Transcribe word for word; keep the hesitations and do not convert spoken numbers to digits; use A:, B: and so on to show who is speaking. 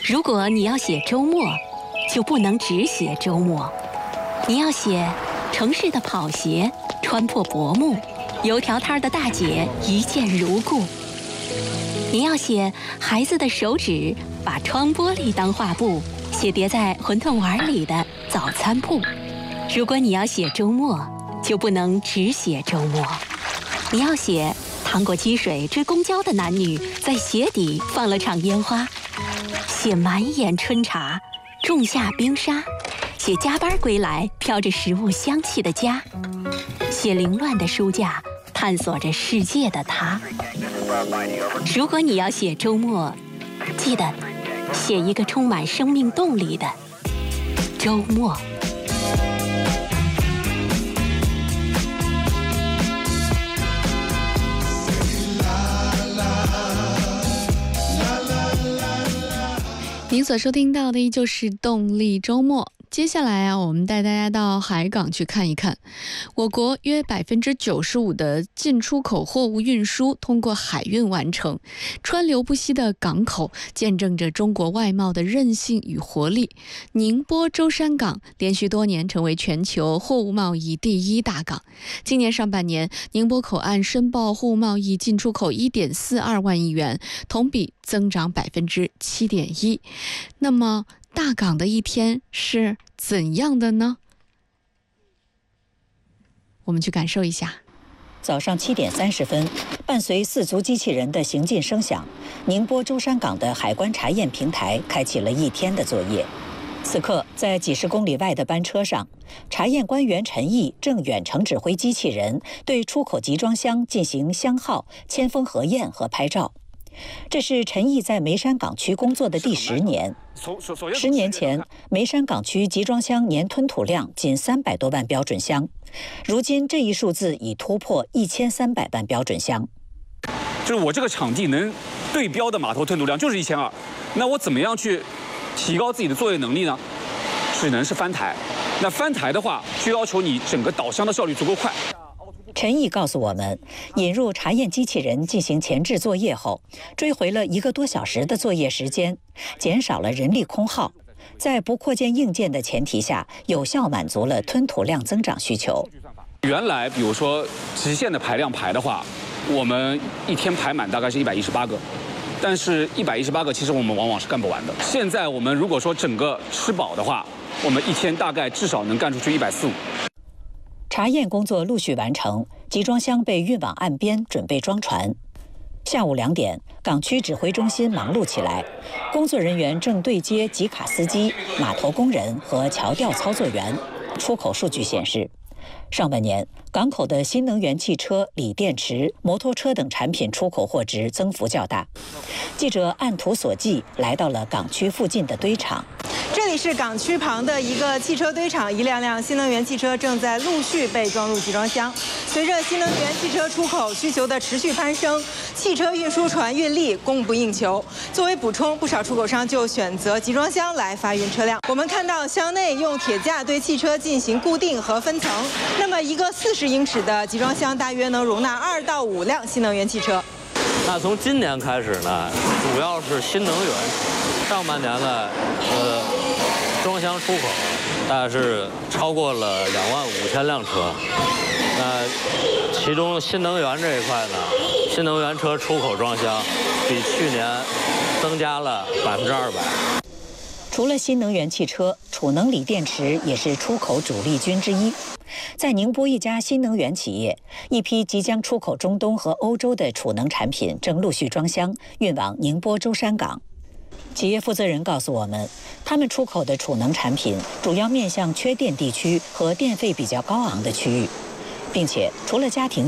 A: 如果你要写周末，就不能只写周末，你要写城市的跑鞋穿破薄幕，油条摊的大姐一见如故。你要写孩子的手指把窗玻璃当画布，写叠在馄饨碗里的早餐铺。如果你要写周末，就不能只写周末，你要写趟过积水追公交的男女在鞋底放了场烟花，写满眼春茶仲夏冰沙，写加班归来飘着食物香气的家，写凌乱的书架探索着世界的他。如果你要写周末，记得写一个充满生命动力的周末。
B: 您所收听到的依旧是动力周末。接下来啊，我们带大家到海港去看一看。我国约百分之九十五的进出口货物运输通过海运完成，川流不息的港口见证着中国外贸的韧性与活力。宁波舟山港连续多年成为全球货物贸易第一大港。今年上半年，宁波口岸申报货物贸易进出口 一点四二万亿元，同比增长百分之七点一。那么大港的一天是怎样的呢？我们去感受一下。
C: 早上七点三十分，伴随四足机器人的行进声响，宁波舟山港的海关查验平台开启了一天的作业。此刻，在几十公里外的班车上，查验官员陈毅正远程指挥机器人对出口集装箱进行箱号、铅封核验和拍照。这是陈毅在梅山港区工作的第十年。十年前，梅山港区集装箱年吞吐量仅三百多万标准箱，如今这一数字已突破一千三百万标准箱。
D: 就是我这个场地能对标的码头吞吐量就是一千二，那我怎么样去提高自己的作业能力呢？只能是翻台。那翻台的话，就要求你整个导箱的效率足够快。
C: 陈毅告诉我们，引入查验机器人进行前置作业后，追回了一个多小时的作业时间，减少了人力空耗，在不扩建硬件的前提下，有效满足了吞吐量增长需求。
D: 原来比如说极限的排量排的话，我们一天排满大概是一百一十八个，但是一百一十八个其实我们往往是干不完的。现在我们如果说整个吃饱的话，我们一天大概至少能干出去一百四五。
C: 查验工作陆续完成，集装箱被运往岸边，准备装船。下午两点，港区指挥中心忙碌起来，工作人员正对接集卡司机、码头工人和桥吊操作员。出口数据显示，上半年港口的新能源汽车、锂电池、摩托车等产品出口货值增幅较大。记者按图索骥来到了港区附近的堆场。
E: 这里是港区旁的一个汽车堆场，一辆辆新能源汽车正在陆续被装入集装箱。随着新能源汽车出口需求的持续攀升，汽车运输船运力供不应求。作为补充，不少出口商就选择集装箱来发运车辆。我们看到箱内用铁架对汽车进行固定和分层，那么一个四十英尺的集装箱大约能容纳二到五辆新能源汽车。
F: 那从今年开始呢，主要是新能源。上半年呢，呃，装箱出口大概是超过了两万五千辆车。那其中新能源这一块呢，新能源车出口装箱比去年增加了百分之二百。
C: 除了新能源汽车，储能锂电池也是出口主力军之一。在宁波一家新能源企业，一批即将出口中东和欧洲的储能产品正陆续装箱运往宁波舟山港。企业负责人告诉我们，他们出口的储能产品主要面向缺电地区和电费比较高昂的区域，并且除了家庭